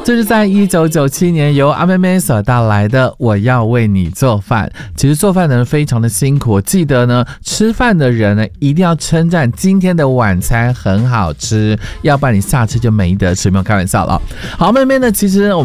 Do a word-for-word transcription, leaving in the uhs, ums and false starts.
这是在一九九七年由阿妹妹所带来的《我要为你做饭》。其实做饭的人非常的辛苦，我记得呢，吃饭的人呢一定要称赞今天的晚餐很好吃，要不然你下次就没得吃，没有开玩笑了。好，妹妹呢，其实我